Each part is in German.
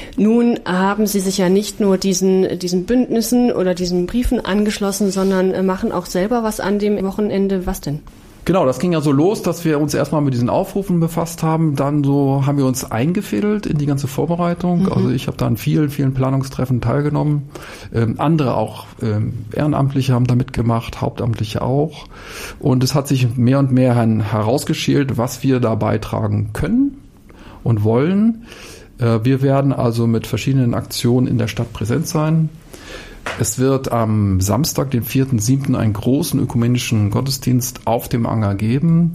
Nun haben Sie sich ja nicht nur diesen Bündnissen oder diesen Briefen angeschlossen, sondern machen auch selber was an dem Wochenende. Was denn? Genau, das ging ja so los, dass wir uns erstmal mit diesen Aufrufen befasst haben. Dann so haben wir uns eingefädelt in die ganze Vorbereitung. Also ich habe da an vielen Planungstreffen teilgenommen. Andere auch Ehrenamtliche haben da mitgemacht, Hauptamtliche auch. Und es hat sich mehr und mehr herausgeschält, was wir da beitragen können und wollen. Wir werden also mit verschiedenen Aktionen in der Stadt präsent sein. Es wird am Samstag, den 4.7., einen großen ökumenischen Gottesdienst auf dem Anger geben.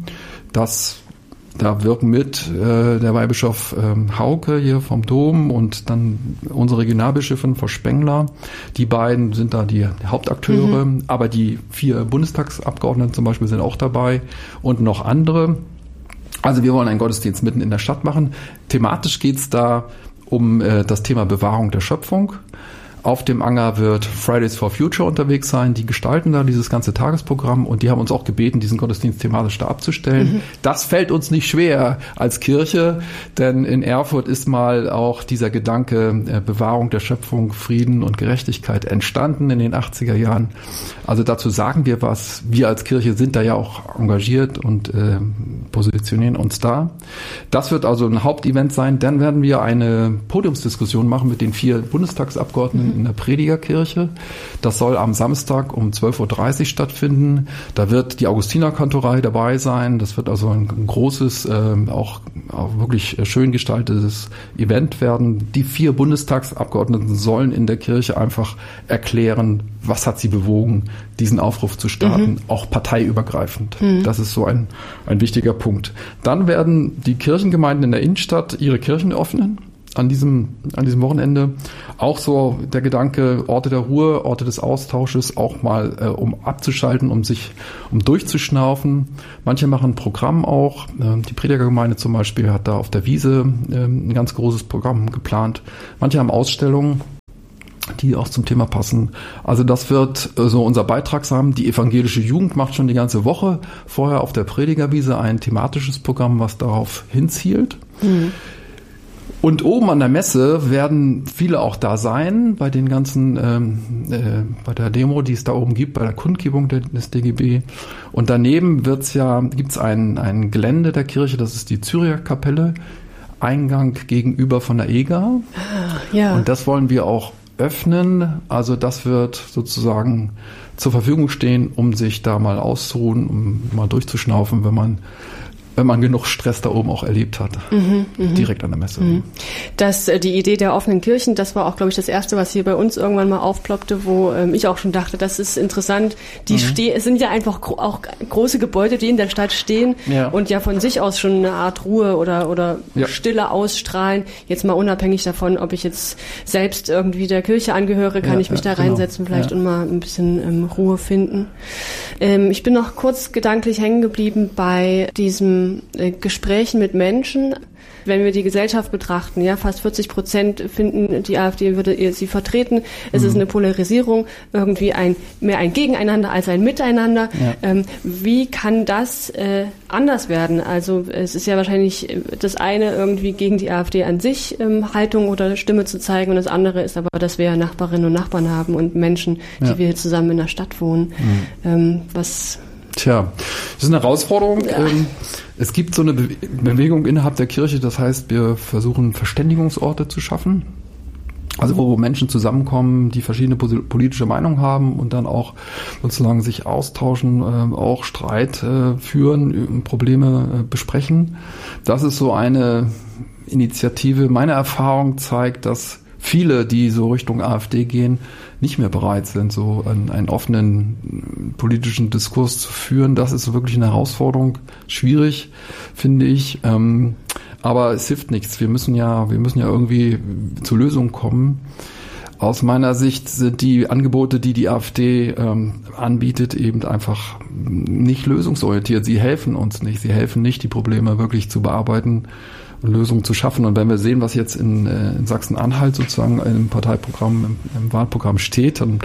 Da wirken mit der Weihbischof Hauke hier vom Dom und dann unsere Regionalbischöfin Frau Spengler. Die beiden sind da die Hauptakteure, aber die 4 Bundestagsabgeordneten zum Beispiel sind auch dabei und noch andere. Also wir wollen einen Gottesdienst mitten in der Stadt machen. Thematisch geht es da um das Thema Bewahrung der Schöpfung. Auf dem Anger wird Fridays for Future unterwegs sein. Die gestalten da dieses ganze Tagesprogramm und die haben uns auch gebeten, diesen Gottesdienst thematisch da abzustellen. Das fällt uns nicht schwer als Kirche, denn in Erfurt ist mal auch dieser Gedanke Bewahrung der Schöpfung, Frieden und Gerechtigkeit entstanden in den 80er Jahren. Also dazu sagen wir was. Wir als Kirche sind da ja auch engagiert und positionieren uns da. Das wird also ein Hauptevent sein. Dann werden wir eine Podiumsdiskussion machen mit den 4 Bundestagsabgeordneten in der Predigerkirche. Das soll am Samstag um 12.30 Uhr stattfinden. Da wird die Augustinerkantorei dabei sein. Das wird also ein großes, auch wirklich schön gestaltetes Event werden. Die 4 Bundestagsabgeordneten sollen in der Kirche einfach erklären, was hat sie bewogen, diesen Aufruf zu starten, auch parteiübergreifend. Das ist so ein wichtiger Punkt. Dann werden die Kirchengemeinden in der Innenstadt ihre Kirchen öffnen. An diesem Wochenende auch so der Gedanke, Orte der Ruhe, Orte des Austausches, auch mal um abzuschalten, um durchzuschnaufen. Manche machen ein Programm auch. Die Predigergemeinde zum Beispiel hat da auf der Wiese ein ganz großes Programm geplant. Manche haben Ausstellungen, die auch zum Thema passen. Also das wird so unser Beitrag sein. Die evangelische Jugend macht schon die ganze Woche vorher auf der Predigerwiese ein thematisches Programm, was darauf hinzielt. Und oben an der Messe werden viele auch da sein, bei den ganzen, bei der Demo, die es da oben gibt, bei der Kundgebung des DGB. Und daneben gibt's ein Gelände der Kirche, das ist die Zyriaker Kapelle, Eingang gegenüber von der EGA. Ja. Und das wollen wir auch öffnen. Also das wird sozusagen zur Verfügung stehen, um sich da mal auszuruhen, um mal durchzuschnaufen, wenn man genug Stress da oben auch erlebt hat, direkt an der Messe. Die Idee der offenen Kirchen, das war auch, glaube ich, das Erste, was hier bei uns irgendwann mal aufploppte, wo ich auch schon dachte, das ist interessant. Es sind ja einfach auch große Gebäude, die in der Stadt stehen und ja von sich aus schon eine Art Ruhe oder Stille ausstrahlen. Jetzt mal unabhängig davon, ob ich jetzt selbst irgendwie der Kirche angehöre, kann ich mich da reinsetzen vielleicht und mal ein bisschen Ruhe finden. Ich bin noch kurz gedanklich hängen geblieben bei diesem Gesprächen mit Menschen. Wenn wir die Gesellschaft betrachten, ja, fast 40% finden, die AfD würde sie vertreten. Es ist eine Polarisierung, irgendwie mehr ein Gegeneinander als ein Miteinander. Ja. Wie kann das anders werden? Also es ist ja wahrscheinlich das eine irgendwie gegen die AfD an sich Haltung oder Stimme zu zeigen und das andere ist aber, dass wir Nachbarinnen und Nachbarn haben und Menschen, die wir hier zusammen in der Stadt wohnen. Tja, das ist eine Herausforderung. Ja. Es gibt so eine Bewegung innerhalb der Kirche, das heißt, wir versuchen Verständigungsorte zu schaffen. Also wo Menschen zusammenkommen, die verschiedene politische Meinungen haben und dann auch sozusagen sich austauschen, auch Streit führen, Probleme besprechen. Das ist so eine Initiative. Meine Erfahrung zeigt, dass viele, die so Richtung AfD gehen, nicht mehr bereit sind, so einen offenen politischen Diskurs zu führen. Das ist wirklich eine Herausforderung, schwierig, finde ich. Aber es hilft nichts. Wir müssen ja irgendwie zu Lösungen kommen. Aus meiner Sicht sind die Angebote, die die AfD anbietet, eben einfach nicht lösungsorientiert. Sie helfen uns nicht. Sie helfen nicht, die Probleme wirklich zu bearbeiten, Lösungen zu schaffen. Und wenn wir sehen, was jetzt in Sachsen-Anhalt sozusagen im Parteiprogramm, im Wahlprogramm steht, dann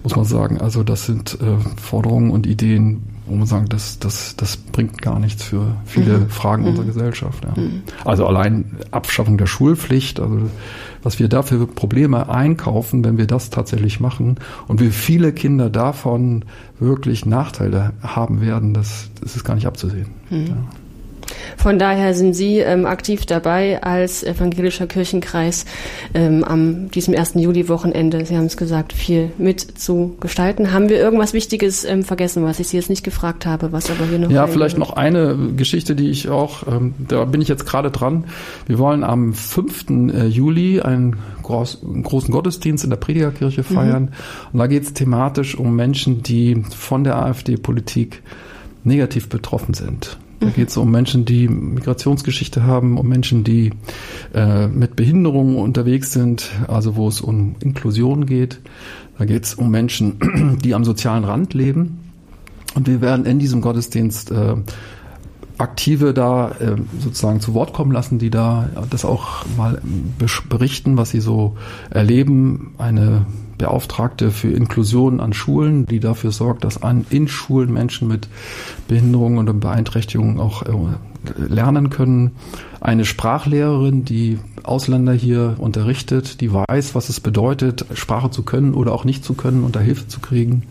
muss man sagen. Also das sind Forderungen und Ideen, wo man sagen, das bringt gar nichts für viele Fragen unserer Gesellschaft. Ja. Also allein Abschaffung der Schulpflicht, also was wir da für Probleme einkaufen, wenn wir das tatsächlich machen und wie viele Kinder davon wirklich Nachteile haben werden, das ist gar nicht abzusehen. Ja. Von daher sind Sie aktiv dabei als evangelischer Kirchenkreis am diesem 1. Juli-Wochenende, Sie haben es gesagt, viel mitzugestalten. Haben wir irgendwas Wichtiges vergessen, was ich Sie jetzt nicht gefragt habe, was aber hier noch... Ja, vielleicht noch eine Geschichte, die ich auch, da bin ich jetzt gerade dran. Wir wollen am 5. Juli einen großen Gottesdienst in der Predigerkirche feiern. Und da geht es thematisch um Menschen, die von der AfD-Politik negativ betroffen sind. Da geht es um Menschen, die Migrationsgeschichte haben, um Menschen, die mit Behinderungen unterwegs sind, also wo es um Inklusion geht. Da geht es um Menschen, die am sozialen Rand leben. Und wir werden in diesem Gottesdienst Aktive da sozusagen zu Wort kommen lassen, die da das auch mal berichten, was sie so erleben. Eine Beauftragte für Inklusion an Schulen, die dafür sorgt, dass in Schulen Menschen mit Behinderungen und Beeinträchtigungen auch lernen können. Eine Sprachlehrerin, die Ausländer hier unterrichtet, die weiß, was es bedeutet, Sprache zu können oder auch nicht zu können und da Hilfe zu kriegen.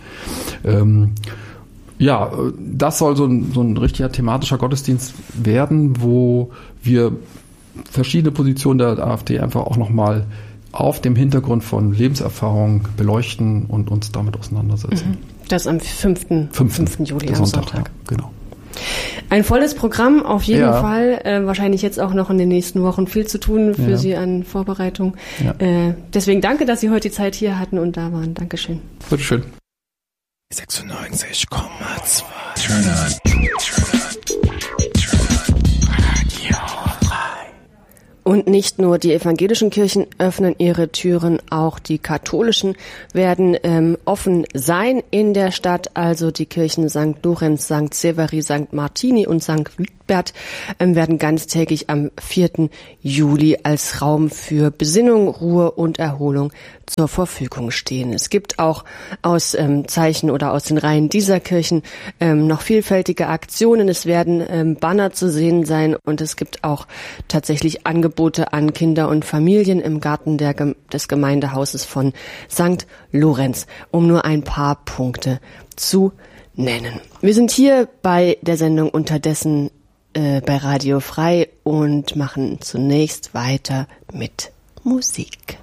Ja, das soll so ein richtiger thematischer Gottesdienst werden, wo wir verschiedene Positionen der AfD einfach auch nochmal auf dem Hintergrund von Lebenserfahrung beleuchten und uns damit auseinandersetzen. Das am 5. Juli, am Sonntag. Ja, genau. Ein volles Programm auf jeden Fall. Wahrscheinlich jetzt auch noch in den nächsten Wochen viel zu tun für Sie an Vorbereitung. Ja. Deswegen danke, dass Sie heute die Zeit hier hatten und da waren. Dankeschön. Bitteschön. 96,2 Turn on. Radio frei. Und nicht nur die evangelischen Kirchen öffnen ihre Türen, auch die katholischen werden offen sein in der Stadt. Also die Kirchen St. Lorenz, St. Severi, St. Martini und St. Wigbert werden ganztägig am 4. Juli als Raum für Besinnung, Ruhe und Erholung zur Verfügung stehen. Es gibt auch aus Zeichen oder aus den Reihen dieser Kirchen noch vielfältige Aktionen. Es werden Banner zu sehen sein und es gibt auch tatsächlich Angebote an Kinder und Familien im Garten des Gemeindehauses von St. Lorenz, um nur ein paar Punkte zu nennen. Wir sind hier bei der Sendung unterdessen bei Radio Frei und machen zunächst weiter mit Musik.